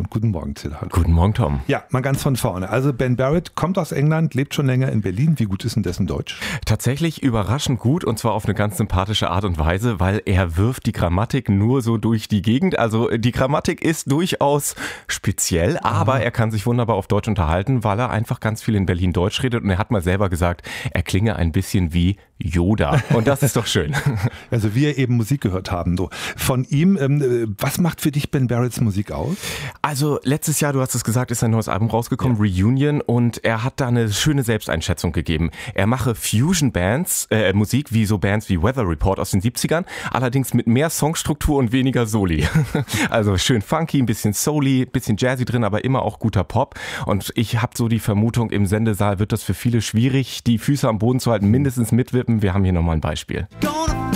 und guten Morgen, Till. Hallo. Guten Morgen, Tom. Ja, mal ganz von vorne. Also Ben Barrett kommt aus England, lebt schon länger in Berlin. Wie gut ist denn dessen Deutsch? Tatsächlich überraschend gut und zwar auf eine ganz sympathische Art und Weise, weil er wirft die Grammatik nur so durch die Gegend. Also die Grammatik ist durchaus speziell, aber er kann sich wunderbar auf Deutsch unterhalten, weil er einfach ganz viel in Berlin Deutsch redet und er hat mal selber gesagt, er klinge ein bisschen wie Yoda und das ist doch schön. Also wir eben Musik gehört haben. So. Von ihm, was macht für dich Ben Barretts Musik aus? Also letztes Jahr, du hast es gesagt, ist ein neues Album rausgekommen, Reunion, und er hat da eine schöne Selbsteinschätzung gegeben. Er mache Fusion-Bands, Musik wie so Bands wie Weather Report aus den 70ern, allerdings mit mehr Songstruktur und weniger Soli. Also schön funky, ein bisschen soul-y, ein bisschen jazzy drin, aber immer auch guter Pop. Und ich habe so die Vermutung, im Sendesaal wird das für viele schwierig, die Füße am Boden zu halten, mindestens mitwippen. Wir haben hier nochmal ein Beispiel.